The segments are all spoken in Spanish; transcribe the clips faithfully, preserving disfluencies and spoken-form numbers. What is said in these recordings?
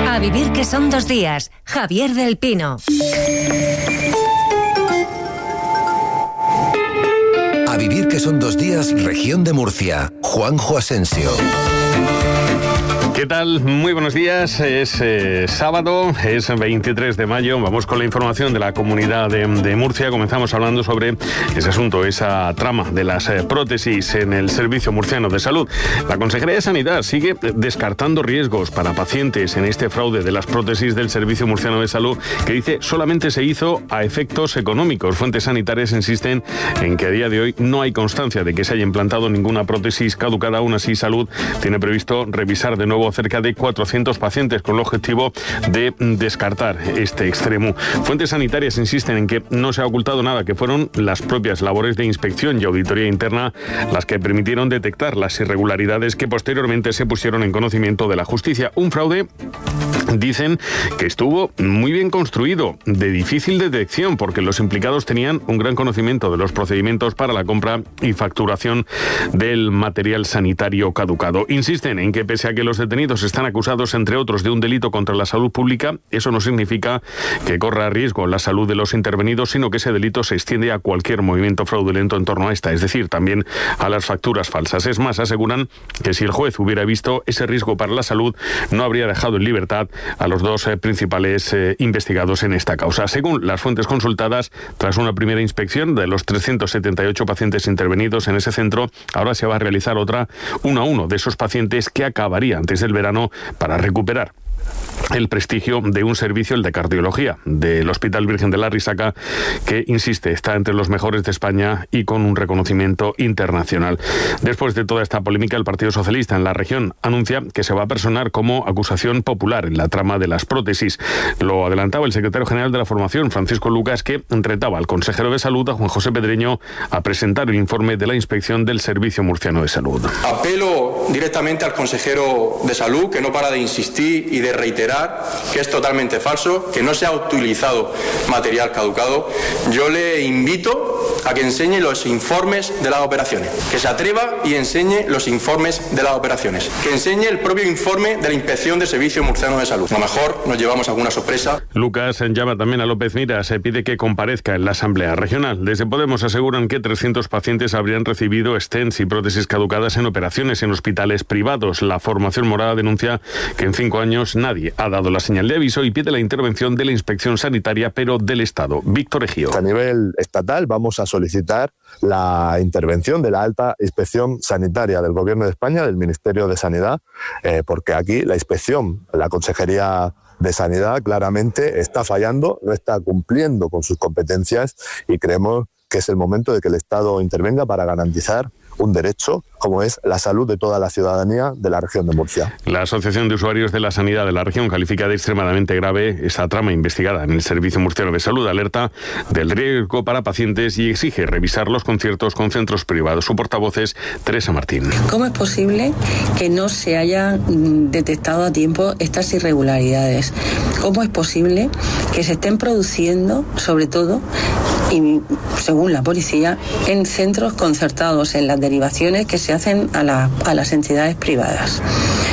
A vivir que son dos días. Javier del Pino. A vivir que son dos días, región de Murcia. Juanjo Asensio. ¿Qué tal? Muy buenos días. Es eh, sábado, es veintitrés de mayo. Vamos con la información de la Comunidad de, de Murcia. Comenzamos hablando sobre ese asunto, esa trama de las eh, prótesis en el Servicio Murciano de Salud. La Consejería de Sanidad sigue descartando riesgos para pacientes en este fraude de las prótesis del Servicio Murciano de Salud, que dice solamente se hizo a efectos económicos. Fuentes sanitarias insisten en que a día de hoy no hay constancia de que se haya implantado ninguna prótesis caducada. Aún así, Salud tiene previsto revisar de nuevo cerca de cuatrocientos pacientes con el objetivo de descartar este extremo. Fuentes sanitarias insisten en que no se ha ocultado nada, que fueron las propias labores de inspección y auditoría interna las que permitieron detectar las irregularidades que posteriormente se pusieron en conocimiento de la justicia. Un fraude, dicen, que estuvo muy bien construido, de difícil detección, porque los implicados tenían un gran conocimiento de los procedimientos para la compra y facturación del material sanitario caducado. Insisten en que pese a que los detenidos están acusados, entre otros, de un delito contra la salud pública, eso no significa que corra riesgo la salud de los intervenidos, sino que ese delito se extiende a cualquier movimiento fraudulento en torno a esta, es decir, también a las facturas falsas. Es más, aseguran que si el juez hubiera visto ese riesgo para la salud, no habría dejado en libertad a los dos eh, principales eh, investigados en esta causa. Según las fuentes consultadas, tras una primera inspección de los trescientos setenta y ocho pacientes intervenidos en ese centro, ahora se va a realizar otra uno a uno de esos pacientes, que acabaría antes del verano, para recuperar el prestigio de un servicio, el de cardiología, del Hospital Virgen de la Risaca, que, insiste, está entre los mejores de España y con un reconocimiento internacional. Después de toda esta polémica, el Partido Socialista en la región anuncia que se va a personar como acusación popular en la trama de las prótesis. Lo adelantaba el secretario general de la formación, Francisco Lucas, que retaba al consejero de Salud, a Juan José Pedreño, a presentar el informe de la inspección del Servicio Murciano de Salud. Apelo directamente al consejero de Salud, que no para de insistir y de reiterar que es totalmente falso, que no se ha utilizado material caducado. Yo le invito a que enseñe los informes de las operaciones, que se atreva y enseñe los informes de las operaciones, que enseñe el propio informe de la Inspección del Servicio Murciano de Salud. A lo mejor nos llevamos alguna sorpresa. Lucas llama también a López Miras, se pide que comparezca en la Asamblea Regional. Desde Podemos aseguran que trescientos pacientes habrían recibido stents y prótesis caducadas en operaciones en hospitales privados. La formación morada denuncia que en cinco años nadie ha dado la señal de aviso y pide la intervención de la Inspección Sanitaria, pero del Estado. Víctor Ejío. A nivel estatal vamos a solicitar la intervención de la alta inspección sanitaria del Gobierno de España, del Ministerio de Sanidad, eh, porque aquí la inspección, la Consejería de Sanidad claramente está fallando, no está cumpliendo con sus competencias, y creemos que es el momento de que el Estado intervenga para garantizar un derecho como es la salud de toda la ciudadanía de la región de Murcia. La Asociación de Usuarios de la Sanidad de la región califica de extremadamente grave esta trama investigada en el Servicio Murciano de Salud, alerta del riesgo para pacientes y exige revisar los conciertos con centros privados. Su portavoz es Teresa Martín. ¿Cómo es posible que no se hayan detectado a tiempo estas irregularidades? ¿Cómo es posible que se estén produciendo, sobre todo, y según la policía, en centros concertados, en las derivaciones que se hacen a, la, a las entidades privadas?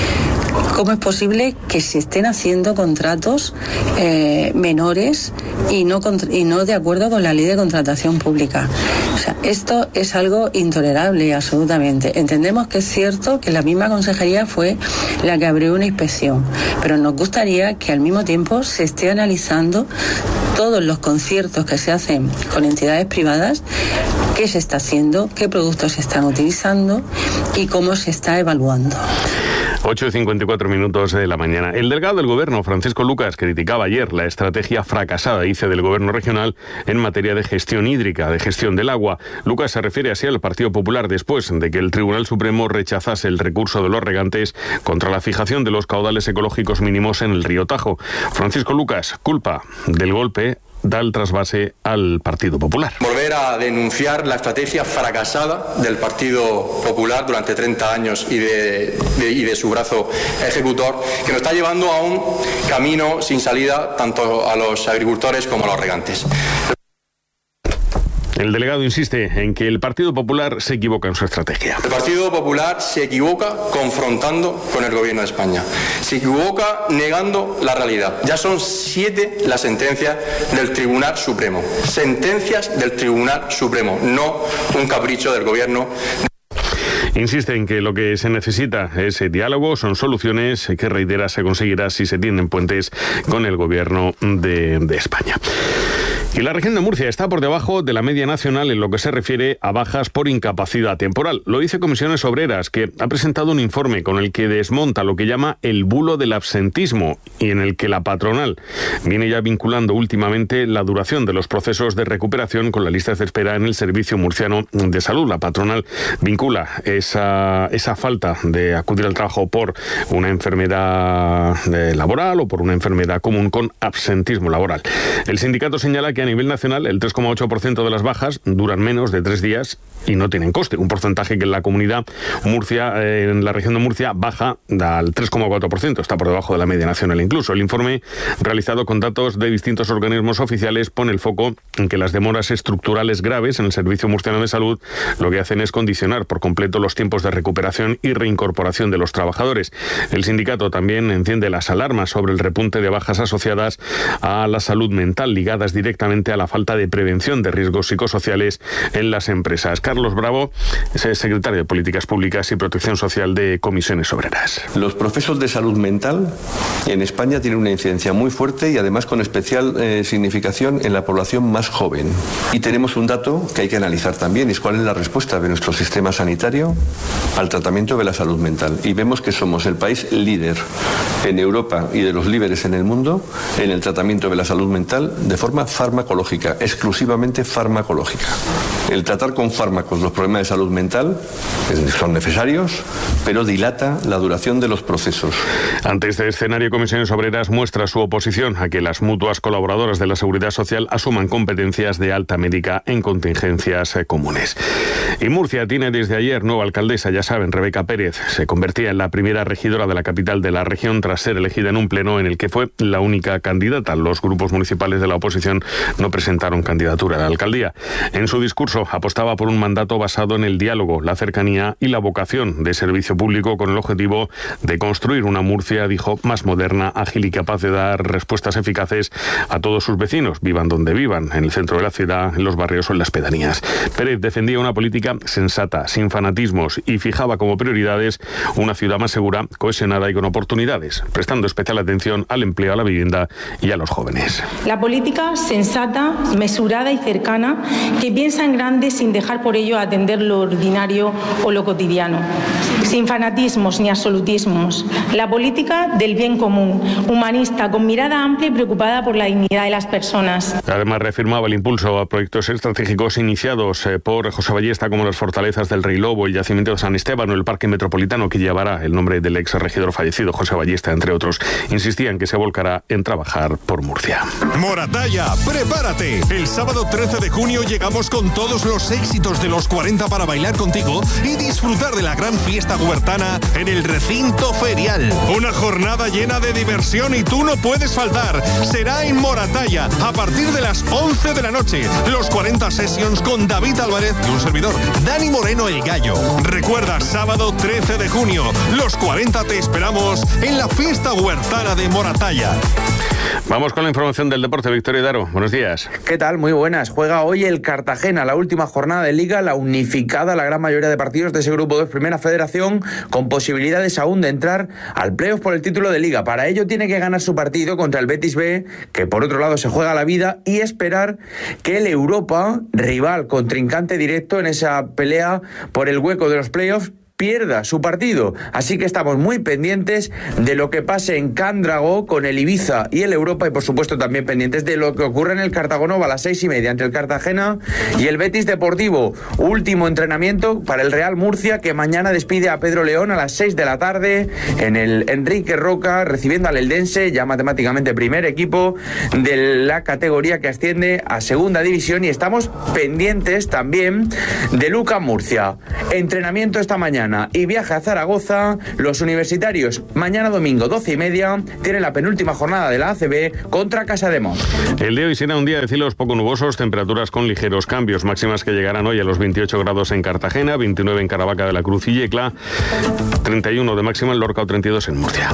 ¿Cómo es posible que se estén haciendo contratos eh, menores y no, y no de acuerdo con la ley de contratación pública? O sea, esto es algo intolerable, absolutamente. Entendemos que es cierto que la misma consejería fue la que abrió una inspección, pero nos gustaría que al mismo tiempo se esté analizando todos los conciertos que se hacen con entidades privadas, qué se está haciendo, qué productos se están utilizando y cómo se está evaluando. ocho y cincuenta y cuatro minutos de la mañana. El delegado del Gobierno, Francisco Lucas, criticaba ayer la estrategia fracasada, dice, del Gobierno regional en materia de gestión hídrica, de gestión del agua. Lucas se refiere así al Partido Popular después de que el Tribunal Supremo rechazase el recurso de los regantes contra la fijación de los caudales ecológicos mínimos en el río Tajo. Francisco Lucas culpa del golpe, da el trasvase al Partido Popular. Volver a denunciar la estrategia fracasada del Partido Popular durante treinta años y de, de, y de su brazo ejecutor, que nos está llevando a un camino sin salida tanto a los agricultores como a los regantes. El delegado insiste en que el Partido Popular se equivoca en su estrategia. El Partido Popular se equivoca confrontando con el Gobierno de España. Se equivoca negando la realidad. Ya son siete las sentencias del Tribunal Supremo. Sentencias del Tribunal Supremo, no un capricho del Gobierno. Insiste en que lo que se necesita es diálogo, son soluciones que, reitera, se conseguirá si se tienden puentes con el Gobierno de, de España. Y la región de Murcia está por debajo de la media nacional en lo que se refiere a bajas por incapacidad temporal. Lo dice Comisiones Obreras, que ha presentado un informe con el que desmonta lo que llama el bulo del absentismo y en el que la patronal viene ya vinculando últimamente la duración de los procesos de recuperación con la lista de espera en el Servicio Murciano de Salud. La patronal vincula esa, esa falta de acudir al trabajo por una enfermedad laboral o por una enfermedad común con absentismo laboral. El sindicato señala que a nivel nacional el tres coma ocho por ciento de las bajas duran menos de tres días y no tienen coste. Un porcentaje que en la comunidad Murcia, eh, en la región de Murcia, baja al tres coma cuatro por ciento. Está por debajo de la media nacional incluso. El informe, realizado con datos de distintos organismos oficiales, pone el foco en que las demoras estructurales graves en el Servicio Murciano de Salud lo que hacen es condicionar por completo los tiempos de recuperación y reincorporación de los trabajadores. El sindicato también enciende las alarmas sobre el repunte de bajas asociadas a la salud mental, ligadas directamente a la falta de prevención de riesgos psicosociales en las empresas. Carlos Bravo es el secretario de Políticas Públicas y Protección Social de Comisiones Obreras. Los procesos de salud mental en España tienen una incidencia muy fuerte y además con especial eh, significación en la población más joven. Y tenemos un dato que hay que analizar también, es cuál es la respuesta de nuestro sistema sanitario al tratamiento de la salud mental. Y vemos que somos el país líder en Europa y de los líderes en el mundo en el tratamiento de la salud mental de forma farmacológica, exclusivamente farmacológica. El tratar con fármacos los problemas de salud mental son necesarios, pero dilata la duración de los procesos. Ante este escenario, Comisiones Obreras muestra su oposición a que las mutuas colaboradoras de la Seguridad Social asuman competencias de alta médica en contingencias comunes. Y Murcia tiene desde ayer nueva alcaldesa, ya saben, Rebeca Pérez. Se convertía en la primera regidora de la capital de la región tras ser elegida en un pleno en el que fue la única candidata. Los grupos municipales de la oposición no presentaron candidatura a la alcaldía. En su discurso apostaba por un mandato basado en el diálogo, la cercanía y la vocación de servicio público con el objetivo de construir una Murcia, dijo, más moderna, ágil y capaz de dar respuestas eficaces a todos sus vecinos, vivan donde vivan, en el centro de la ciudad, en los barrios o en las pedanías. Pérez defendía una política sensata, sin fanatismos y fijaba como prioridades una ciudad más segura, cohesionada y con oportunidades, prestando especial atención al empleo, a la vivienda y a los jóvenes. La política sensata, mesurada y cercana, que piensa en grande sin dejar por ello atender lo ordinario o lo cotidiano. Sin fanatismos ni absolutismos. La política del bien común, humanista, con mirada amplia y preocupada por la dignidad de las personas. Además, reafirmaba el impulso a proyectos estratégicos iniciados por José Ballesta, como las fortalezas del Rey Lobo, el yacimiento de San Esteban o el Parque Metropolitano, que llevará el nombre del ex regidor fallecido, José Ballesta, entre otros. Insistía en que se volcará en trabajar por Murcia. Moratalla, prepárate. El sábado trece de junio llegamos con todos los éxitos de los cuarenta para bailar contigo y disfrutar de la gran fiesta huertana en el recinto ferial. Una jornada llena de diversión y tú no puedes faltar. Será en Moratalla a partir de las once de la noche. Los cuarenta Sessions con David Álvarez y un servidor, Dani Moreno el Gallo. Recuerda, sábado trece de junio, los cuarenta te esperamos en la fiesta huertana de Moratalla. Vamos con la información del deporte. Victoria Daro, buenos días. ¿Qué tal? Muy buenas. Juega hoy el Cartagena, la última jornada de Liga, la unificada, la gran mayoría de partidos de ese grupo dos, Primera Federación, con posibilidades aún de entrar al playoff por el título de Liga. Para ello tiene que ganar su partido contra el Betis B, que por otro lado se juega la vida, y esperar que el Europa, rival, contrincante directo en esa pelea por el hueco de los playoffs, pierda su partido. Así que estamos muy pendientes de lo que pase en Cándrago con el Ibiza y el Europa, y por supuesto también pendientes de lo que ocurre en el Cartagonova a las seis y media entre el Cartagena y el Betis Deportivo. Último entrenamiento para el Real Murcia, que mañana despide a Pedro León a las seis de la tarde en el Enrique Roca, recibiendo al Eldense, ya matemáticamente primer equipo de la categoría que asciende a segunda división. Y estamos pendientes también de Luca Murcia. Entrenamiento esta mañana mañana y viaje a Zaragoza, los universitarios mañana domingo doce y media tienen la penúltima jornada de la A C B contra Casademont. El de hoy será un día de cielos poco nubosos, temperaturas con ligeros cambios, máximas que llegarán hoy a los veintiocho grados en Cartagena, veintinueve en Caravaca de la Cruz y Yecla, treinta y uno de máxima en Lorca o treinta y dos en Murcia.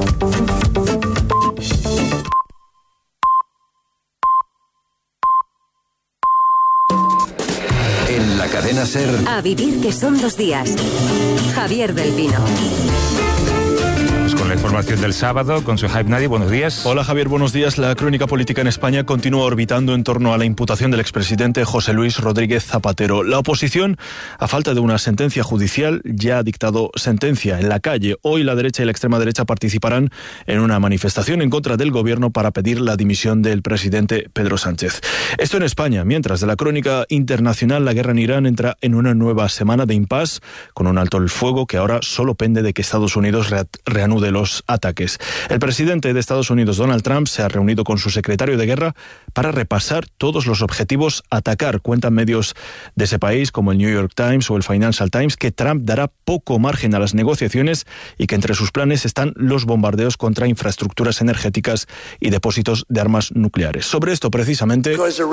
En la cadena SER. A vivir que son dos días. Javier del Pino. Con la información del sábado, con Suhaib Nadi, buenos días. Hola Javier, buenos días. La crónica política en España continúa orbitando en torno a la imputación del expresidente José Luis Rodríguez Zapatero. La oposición, a falta de una sentencia judicial, ya ha dictado sentencia en la calle. Hoy la derecha y la extrema derecha participarán en una manifestación en contra del gobierno para pedir la dimisión del presidente Pedro Sánchez. Esto en España, mientras de la crónica internacional, la guerra en Irán entra en una nueva semana de impasse con un alto el fuego que ahora solo pende de que Estados Unidos re- reanude los ataques. El presidente de Estados Unidos, Donald Trump, se ha reunido con su secretario de guerra para repasar todos los objetivos a atacar. Cuentan medios de ese país como el New York Times o el Financial Times que Trump dará poco margen a las negociaciones y que entre sus planes están los bombardeos contra infraestructuras energéticas y depósitos de armas nucleares. Sobre esto precisamente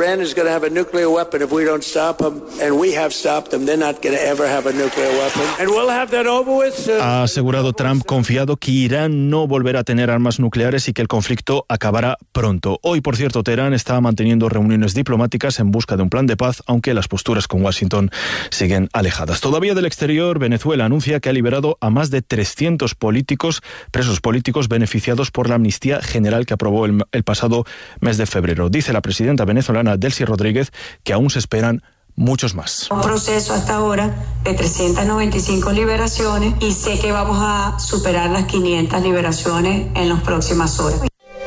ha asegurado Trump confiado que Irán no volverá a tener armas nucleares y que el conflicto acabará pronto. Hoy, por cierto, Teherán está manteniendo reuniones diplomáticas en busca de un plan de paz, aunque las posturas con Washington siguen alejadas. Todavía del exterior, Venezuela anuncia que ha liberado a más de trescientos políticos, presos políticos beneficiados por la amnistía general que aprobó el, el pasado mes de febrero. Dice la presidenta venezolana Delcy Rodríguez que aún se esperan muchos más. Un proceso hasta ahora de trescientas noventa y cinco liberaciones y sé que vamos a superar las quinientas liberaciones en las próximas horas.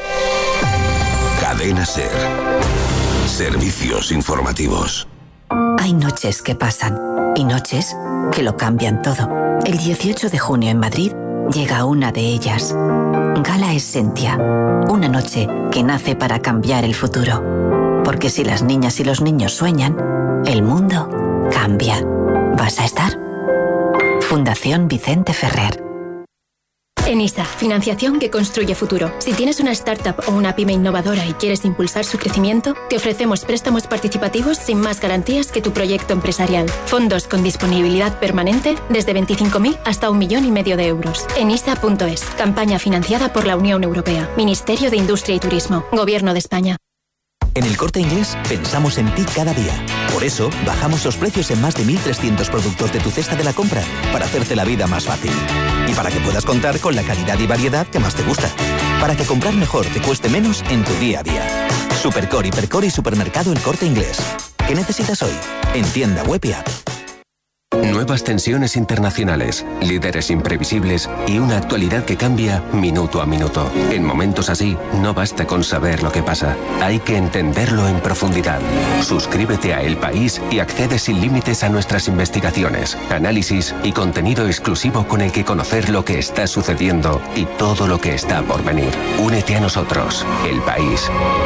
Cadena SER. Servicios informativos. Hay noches que pasan y noches que lo cambian todo. El dieciocho de junio en Madrid llega una de ellas. Gala Essentia. Una noche que nace para cambiar el futuro. Porque si las niñas y los niños sueñan, el mundo cambia. ¿Vas a estar? Fundación Vicente Ferrer. ENISA, financiación que construye futuro. Si tienes una startup o una pyme innovadora y quieres impulsar su crecimiento, te ofrecemos préstamos participativos sin más garantías que tu proyecto empresarial. Fondos con disponibilidad permanente desde veinticinco mil hasta un millón y medio de euros. enisa punto es. Campaña financiada por la Unión Europea. Ministerio de Industria y Turismo. Gobierno de España. En El Corte Inglés pensamos en ti cada día. Por eso, bajamos los precios en más de mil trescientos productos de tu cesta de la compra para hacerte la vida más fácil. Y para que puedas contar con la calidad y variedad que más te gusta. Para que comprar mejor te cueste menos en tu día a día. Supercore, Hipercore y Supermercado El Corte Inglés. ¿Qué necesitas hoy? En tienda web y app. Nuevas tensiones internacionales, líderes imprevisibles y una actualidad que cambia minuto a minuto. En momentos así, no basta con saber lo que pasa, hay que entenderlo en profundidad. Suscríbete a El País y accede sin límites a nuestras investigaciones, análisis y contenido exclusivo con el que conocer lo que está sucediendo y todo lo que está por venir. Únete a nosotros, El País.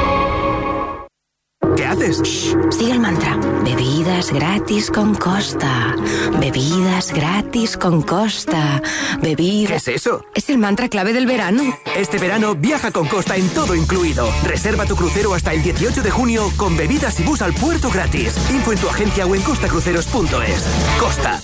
¿Qué haces? Shh, sigue el mantra. Bebidas gratis con Costa. Bebidas gratis con Costa. Bebidas... ¿Qué es eso? Es el mantra clave del verano. Este verano viaja con Costa en todo incluido. Reserva tu crucero hasta el dieciocho de junio con bebidas y bus al puerto gratis. Info en tu agencia o en costacruceros punto es. Costa.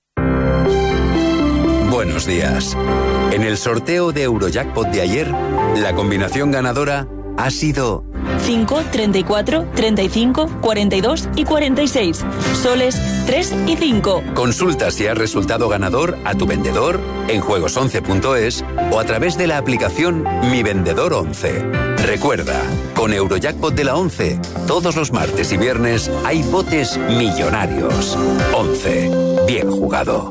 Buenos días. En el sorteo de Eurojackpot de ayer, la combinación ganadora ha sido cinco, treinta y cuatro, treinta y cinco, cuarenta y dos y cuarenta y seis. Soles tres y cinco. Consulta si has resultado ganador a tu vendedor en juegos once punto es o a través de la aplicación Mi Vendedor once. Recuerda, con Eurojackpot de la once, todos los martes y viernes hay botes millonarios. once. Bien jugado.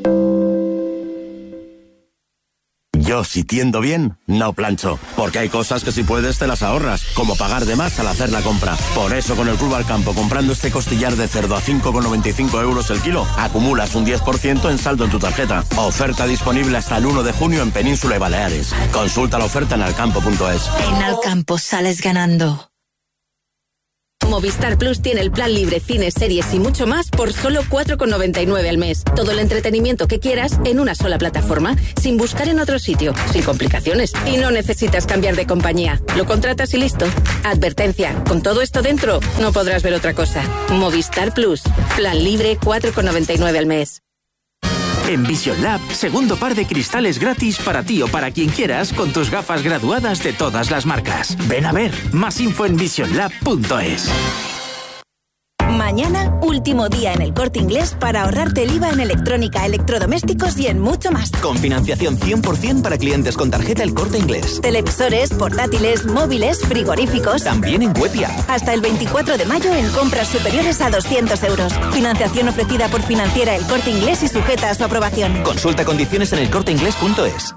Yo, si tiendo bien, no plancho, porque hay cosas que si puedes te las ahorras, como pagar de más al hacer la compra. Por eso con el Club Alcampo, comprando este costillar de cerdo a cinco con noventa y cinco euros el kilo, acumulas un diez por ciento en saldo en tu tarjeta. Oferta disponible hasta el uno de junio en Península y Baleares. Consulta la oferta en alcampo punto es. En Alcampo sales ganando. Movistar Plus tiene el plan libre, cines, series y mucho más por solo cuatro con noventa y nueve al mes. Todo el entretenimiento que quieras en una sola plataforma, sin buscar en otro sitio, sin complicaciones. Y no necesitas cambiar de compañía. Lo contratas y listo. Advertencia, con todo esto dentro, no podrás ver otra cosa. Movistar Plus, plan libre, cuatro con noventa y nueve al mes. En Vision Lab, segundo par de cristales gratis para ti o para quien quieras con tus gafas graduadas de todas las marcas. Ven a ver, más info en vision lab punto es. Mañana, último día en El Corte Inglés para ahorrarte el I V A en electrónica, electrodomésticos y en mucho más. Con financiación cien por ciento para clientes con tarjeta El Corte Inglés. Televisores, portátiles, móviles, frigoríficos. También en Webia. Hasta el veinticuatro de mayo en compras superiores a doscientos euros. Financiación ofrecida por Financiera El Corte Inglés y sujeta a su aprobación. Consulta condiciones en el corte inglés punto es.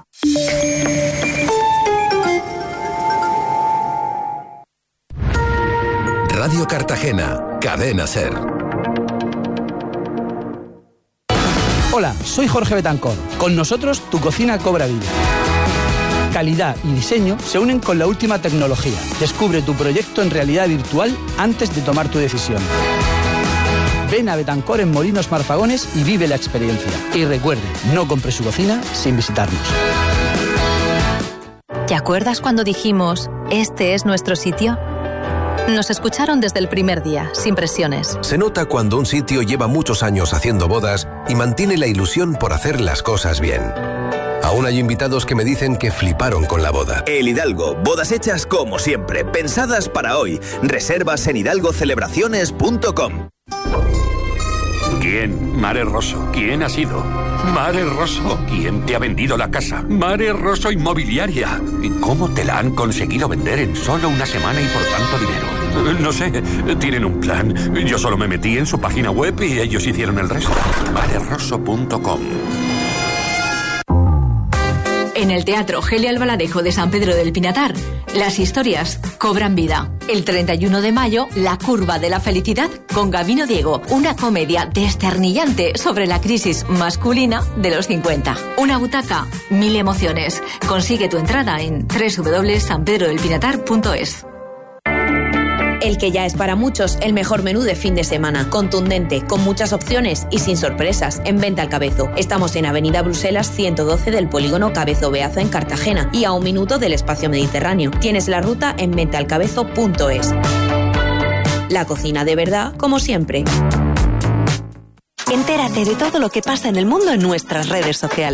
Radio Cartagena, Cadena SER. Hola, soy Jorge Betancor. Con nosotros tu cocina cobra vida. Calidad y diseño se unen con la última tecnología. Descubre tu proyecto en realidad virtual antes de tomar tu decisión. Ven a Betancor en Molinos Marfagones y vive la experiencia. Y recuerde, no compre su cocina sin visitarnos. ¿Te acuerdas cuando dijimos, este es nuestro sitio? Nos escucharon desde el primer día, sin presiones. Se nota cuando un sitio lleva muchos años haciendo bodas y mantiene la ilusión por hacer las cosas bien. Aún hay invitados que me dicen que fliparon con la boda. El Hidalgo, bodas hechas como siempre, pensadas para hoy. Reservas en hidalgo celebraciones punto com. ¿Quién? Mare Rosso. ¿Quién ha sido? Mare Rosso. ¿Quién te ha vendido la casa? Mare Rosso Inmobiliaria. ¿Y cómo te la han conseguido vender en solo una semana y por tanto dinero? No sé, tienen un plan. Yo solo me metí en su página web y ellos hicieron el resto. mare rosso punto com. En el Teatro Geli Albaladejo de San Pedro del Pinatar, las historias cobran vida. El treinta y uno de mayo, La curva de la felicidad con Gabino Diego, una comedia desternillante sobre la crisis masculina de los cincuenta. Una butaca, mil emociones. Consigue tu entrada en doble u doble u doble u punto san pedro del pinatar punto es. El que ya es para muchos el mejor menú de fin de semana. Contundente, con muchas opciones y sin sorpresas. En Venta al Cabezo. Estamos en Avenida Bruselas ciento doce del Polígono Cabezo Beazo en Cartagena y a un minuto del Espacio Mediterráneo. Tienes la ruta en venta al cabezo punto es. La cocina de verdad, como siempre. Entérate de todo lo que pasa en el mundo en nuestras redes sociales.